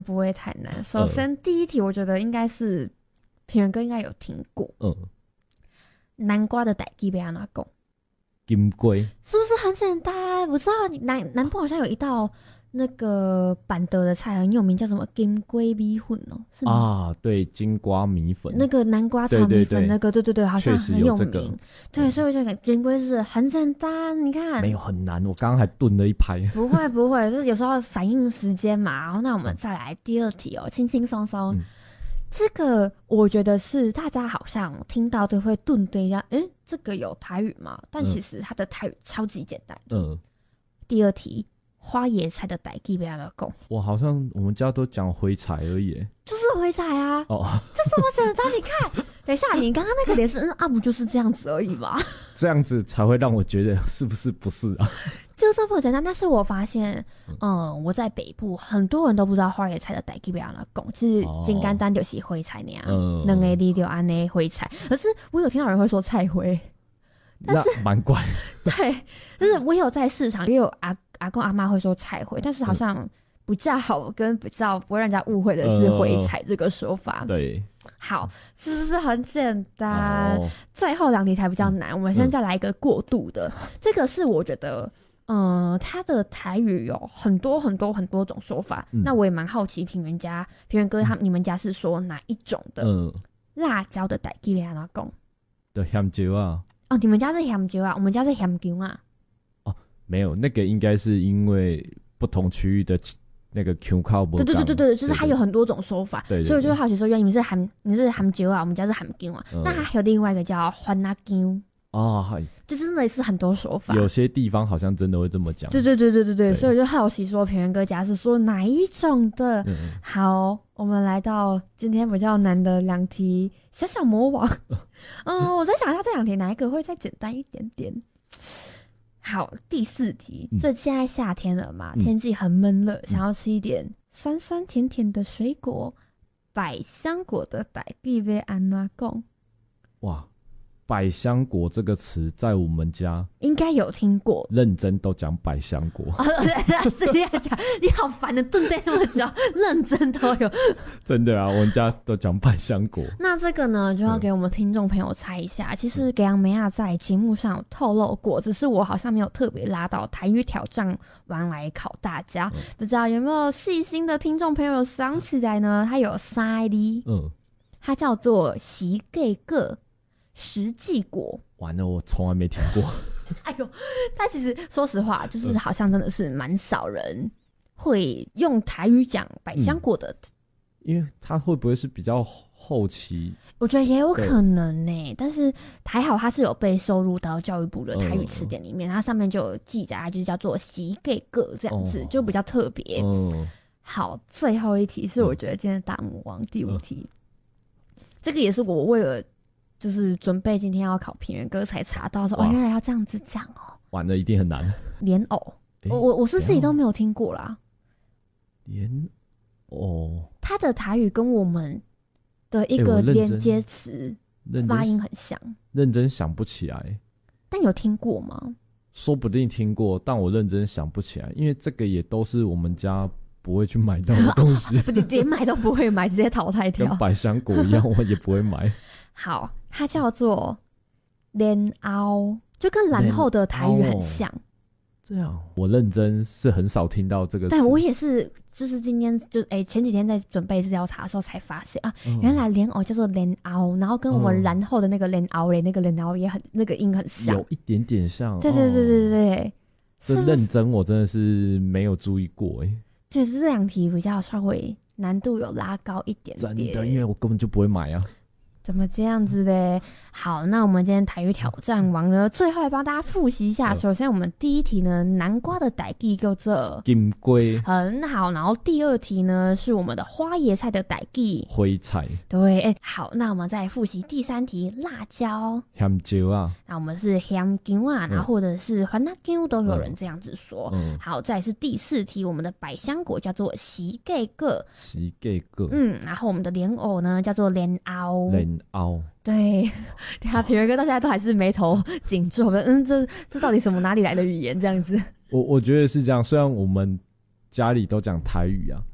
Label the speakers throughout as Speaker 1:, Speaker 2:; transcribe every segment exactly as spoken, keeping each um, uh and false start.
Speaker 1: 不会太难。首先、嗯、第一题我觉得应该是平原哥应该有听过，嗯，南瓜的代志要安怎讲？
Speaker 2: 金龟
Speaker 1: 是不是很简单？我知道南南部好像有一道那个板德的菜很有名，叫什么金龟米粉哦，是吗？
Speaker 2: 啊，对，金瓜米粉，
Speaker 1: 那个南瓜炒米粉，那个对对对，好像很有名。
Speaker 2: 有这个
Speaker 1: 对，所以我就感觉金龟是很简单，你看
Speaker 2: 没有很难，我刚刚还顿了一拍。
Speaker 1: 不会不会，就是有时候反应时间嘛。然后那我们再来第二题哦，轻轻松松。嗯，这个我觉得是大家好像听到都会顿对一下，诶，这个有台语吗？但其实它的台语超级简单。嗯，第二题。花椰菜的代志要安怎讲？
Speaker 2: 我好像我们家都讲灰菜而已，
Speaker 1: 就是灰菜啊！
Speaker 2: 哦，
Speaker 1: 这这么简单，你看，等一下，你刚刚那个脸是嗯啊，不就是这样子而已吗？
Speaker 2: 这样子才会让我觉得是不是不是啊？
Speaker 1: 就这么简单，但是我发现，嗯，我在北部很多人都不知道花椰菜的代志要安怎讲，其实很简单就是灰菜那样，两个字就安尼灰菜。可是我有听到人会说菜灰，但是
Speaker 2: 蛮怪。
Speaker 1: 对，但是我有在市场也有阿。阿公阿妈会说菜灰，但是好像比较好跟比较不会让人家误会的是灰菜这个说法。
Speaker 2: 呃、对，
Speaker 1: 好，是不是很简单？哦、最后两题才比较难。嗯、我们现在再来一个过渡的，嗯、这个是我觉得，嗯、呃，它的台语有很多很多很多种说法。嗯、那我也蛮好奇，平原家平原哥他、嗯、你们家是说哪一种的？嗯，辣椒的代志要安怎讲？
Speaker 2: 的香蕉啊。
Speaker 1: 哦，你们家是香蕉啊，我们家是香蕉啊。
Speaker 2: 没有，那个应该是因为不同区域的那个 Q 靠不。
Speaker 1: 对对对对对，就是它有很多种说法，对对对，所以我就好奇说，原来你们是含你是含椒啊，我们家是含姜啊，嗯、那还有另外一个叫番辣姜
Speaker 2: 哦，嗨，
Speaker 1: 就是类似很多说法，
Speaker 2: 有些地方好像真的会这么讲。
Speaker 1: 对对对对对对，所以我就好奇说，平原哥家是说哪一种的？嗯、好，我们来到今天比较难的两题，小小魔王。嗯，我在想一下这两题哪一个会再简单一点点。好，第四题，嗯、这现在夏天了嘛，嗯、天气很闷热，嗯、想要吃一点酸酸甜甜的水果，百香果的代志要安怎讲？
Speaker 2: 哇，百香果这个词在我们家
Speaker 1: 应该有听过，
Speaker 2: 认真都讲百香果。
Speaker 1: 哦，是这样讲，你好烦的，顿对那么久，认真都有。
Speaker 2: 真的啊，我们家都讲百香果。
Speaker 1: 那这个呢，就要给我们听众朋友猜一下。嗯、其实给杨梅亚在节目上有透露过，只是我好像没有特别拉到台语挑战完来考大家。嗯、不知道有没有细心的听众朋友想起来呢？它有三个，嗯，它叫做喜给个。实际果，
Speaker 2: 完了，我从来没听过。
Speaker 1: 哎呦，他其实说实话，就是好像真的是蛮少人会用台语讲百香果的，嗯、
Speaker 2: 因为他会不会是比较后期？
Speaker 1: 我觉得也有可能呢、欸，但是还好他是有被收录到教育部的台语词典里面，它、嗯、上面就有记载，就是叫做喜给个这样子，哦、就比较特别。嗯、好，最后一题是我觉得今天的大魔王、嗯、第五题，嗯、这个也是我为了。就是准备今天要考平原哥才查到说哦，原来要这样子讲哦，
Speaker 2: 完了一定很难。
Speaker 1: 莲藕，我我我是自己都没有听过啦。
Speaker 2: 莲藕，
Speaker 1: 它的台语跟我们的一个连接词发音很像，
Speaker 2: 认真想不起来。
Speaker 1: 但有听过吗？
Speaker 2: 说不定听过，但我认真想不起来，因为这个也都是我们家不会去买到的东西，
Speaker 1: 不连买都不会买，直接淘汰掉。
Speaker 2: 跟百香果一样，我也不会买。
Speaker 1: 好，它叫做莲藕，就跟然后的台语很像。哦、
Speaker 2: 这样，我认真是很少听到这个词。
Speaker 1: 对，我也是，就是今天就哎、欸、前几天在准备资料查的时候才发现啊，嗯、原来莲藕叫做莲藕，然后跟我们然后的那个莲藕嘞，那个莲藕也很那个音很像，
Speaker 2: 有一点点像。
Speaker 1: 对对对对对对，
Speaker 2: 这认真我真的是没有注意过哎、欸。
Speaker 1: 就是这两题比较稍微难度有拉高一点点，
Speaker 2: 真的，因为我根本就不会买啊。
Speaker 1: 怎么这样子嘞？好，那我们今天台语挑战完了，最后来帮大家复习一下。首先，我们第一题呢，南瓜的代志叫做
Speaker 2: 金龟，
Speaker 1: 很好。然后第二题呢，是我们的花椰菜的代志
Speaker 2: 灰菜。
Speaker 1: 对，哎、欸，好，那我们再复习第三题，辣椒
Speaker 2: 香蕉啊。
Speaker 1: 那我们是香蕉啊，然后或者是番辣椒都有人这样子说。嗯、好，再来是第四题，我们的百香果叫做喜给个，
Speaker 2: 喜给个。
Speaker 1: 嗯，然后我们的莲藕呢叫做莲藕。
Speaker 2: 莲藕。
Speaker 1: 对，对啊，平原哥到现在都还是眉头紧皱的，嗯，这这到底什么哪里来的语言这样子？
Speaker 2: 我我觉得是这样，虽然我们家里都讲台语啊，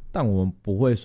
Speaker 2: 但我们不会